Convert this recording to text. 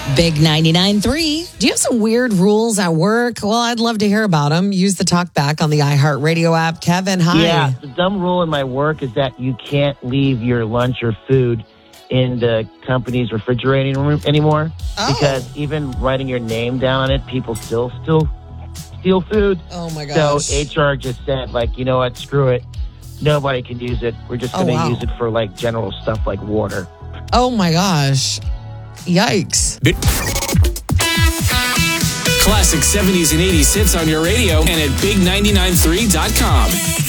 Big 99.3. Do you have some weird rules at work? Well, I'd love to hear about them. Use the talk back on the iHeartRadio app. Kevin, hi. Yeah, the dumb rule in my work is that you can't leave your lunch or food in the company's refrigerating room anymore. Because even writing your name down on it, people still steal food. Oh, my gosh. So HR just said, like, you know what, screw it. Nobody can use it. We're just going to use it for, like, general stuff like water. Oh, my gosh. Yikes. Classic 70s and 80s hits on your radio and at big993.com.